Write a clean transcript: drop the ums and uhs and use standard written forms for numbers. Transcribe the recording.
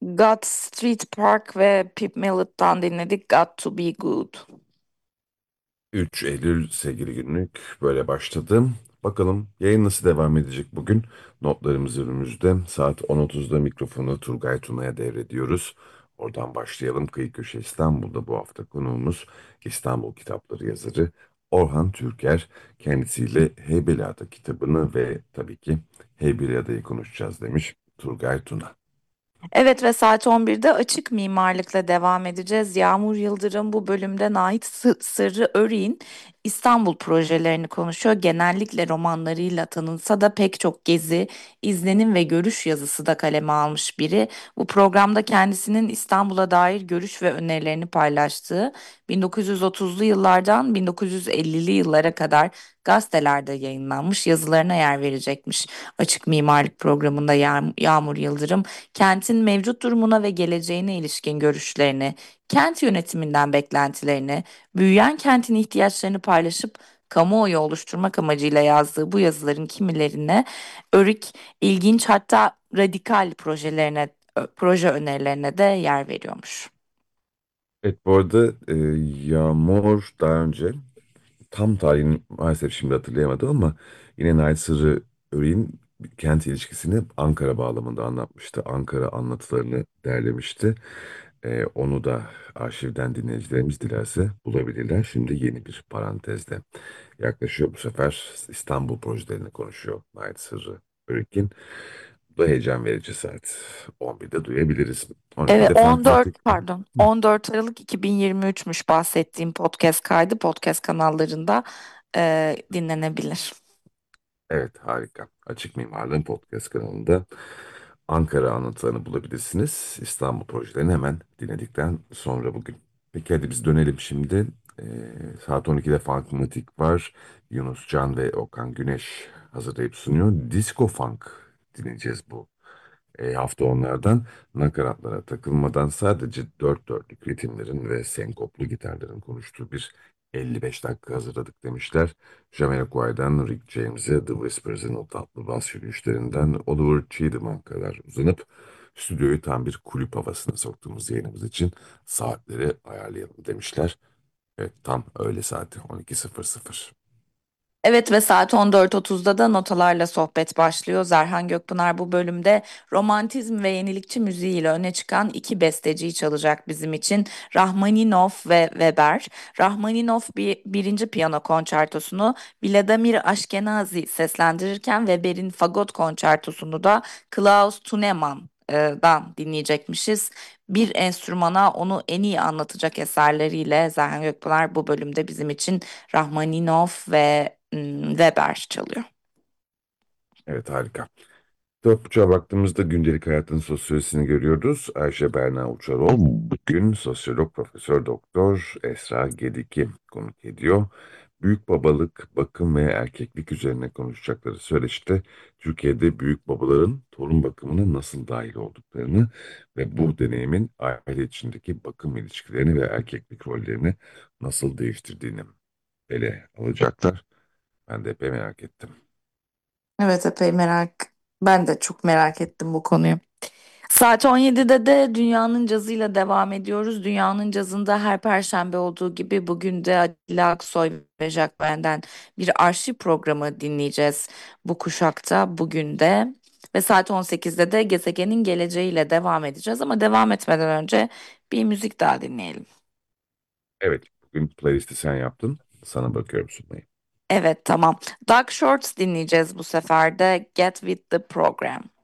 God Street Park ve Pip Millet'tan dinledik Got to Be Good. 3 Eylül sevgili günlük böyle başladı. Bakalım yayın nasıl devam edecek bugün? Notlarımız önümüzde. Saat 10.30'da mikrofonu Turgay Tuna'ya devrediyoruz. Oradan başlayalım. Kıyı Köşe İstanbul'da bu hafta konuğumuz İstanbul Kitapları yazarı Orhan Türker. Kendisiyle Heybeliada kitabını ve tabii ki Heybeliada'yı konuşacağız demiş Turgay Tuna. Evet ve saat 11'de açık mimarlıkla devam edeceğiz. Yağmur Yıldırım bu bölümde Nait Sırrı Örik'in İstanbul projelerini konuşuyor. Genellikle romanlarıyla tanınsa da pek çok gezi, izlenim ve görüş yazısı da kaleme almış biri. Bu programda kendisinin İstanbul'a dair görüş ve önerilerini paylaştığı 1930'lu yıllardan 1950'li yıllara kadar gazetelerde yayınlanmış yazılarına yer verecekmiş. Açık mimarlık programında Yağmur Yıldırım kentin mevcut durumuna ve geleceğine ilişkin görüşlerini, kent yönetiminden beklentilerini, büyüyen kentin ihtiyaçlarını paylaşıp kamuoyu oluşturmak amacıyla yazdığı bu yazıların kimilerine Örik ilginç hatta radikal proje önerilerine de yer veriyormuş. Evet, bu arada Yağmur daha önce tam tarihini maalesef şimdi hatırlayamadım ama yine Nait Sırrı Örik'in kent ilişkisini Ankara bağlamında anlatmıştı. Ankara anlatılarını derlemişti. Onu da arşivden dinleyicilerimiz dilerse bulabilirler. Şimdi yeni bir parantezde yaklaşıyor. Bu sefer İstanbul projelerini konuşuyor Nait Sırrı Örik'in. Bu da heyecan verici saat. 11'de duyabiliriz. Evet 12'de 14 Fantastik. pardon 14 Aralık 2023'müş bahsettiğim podcast kaydı podcast kanallarında dinlenebilir. Evet, harika. Açık Mimarlığın Podcast kanalında Ankara anlatılarını bulabilirsiniz. İstanbul projelerini hemen dinledikten sonra bugün. Peki hadi biz dönelim şimdi. Ee, Saat 12'de Funkmatik var. Yunus Can ve Okan Güneş hazırlayıp sunuyor. Disco Funk dinleyeceğiz bu hafta onlardan. Nakaratlara takılmadan sadece dört dörtlük ritimlerin ve senkoplu gitarların konuştuğu bir 55 dakika hazırladık demişler. Jamiroquai'den Rick James'e The Whispers'ın o tatlı bas yürüyüşlerinden Oliver Cheatham'a kadar uzanıp stüdyoyu tam bir kulüp havasına soktuğumuz yayınımız için saatleri ayarlayalım demişler. Evet, tam öğle saati 12.00. Evet ve saat 14.30'da da notalarla sohbet başlıyor. Zerhan Gökpınar bu bölümde romantizm ve yenilikçi müziğiyle öne çıkan iki besteciyi çalacak bizim için. Rahmaninov ve Weber. Rahmaninov birinci piyano konçertosunu Vladimir Ashkenazi seslendirirken Weber'in fagot konçertosunu da Klaus Thuneman'dan dinleyecekmişiz. Bir enstrümana onu en iyi anlatacak eserleriyle Zerhan Gökpınar bu bölümde bizim için Rahmaninov ve Weber çalıyor. Evet, harika. Dört buçuğa baktığımızda gündelik hayatın sosyolojisini görüyoruz. Ayşe Berna Uçarol bugün sosyolog Profesör Doktor Esra Gedik'i konuk ediyor. Büyük babalık, bakım ve erkeklik üzerine konuşacakları söyleşte Türkiye'de büyük babaların torun bakımına nasıl dahil olduklarını ve bu deneyimin aile içindeki bakım ilişkilerini ve erkeklik rollerini nasıl değiştirdiğini ele alacaklar. Ben de epey merak ettim. Evet ben de çok merak ettim bu konuyu. Saat 17'de de Dünyanın Cazı'yla devam ediyoruz. Dünyanın Cazı'nda her perşembe olduğu gibi bugün de Atilla Aksoy ve Jack Brand'den bir arşiv programı dinleyeceğiz bu kuşakta bugün de. Ve saat 18'de de Gezegenin Geleceğiyle devam edeceğiz ama devam etmeden önce bir müzik daha dinleyelim. Evet, bugün playlisti sen yaptın. Sana bakıyorum sunmayı. Evet tamam. Dark Shorts dinleyeceğiz bu sefer de Get With The Program.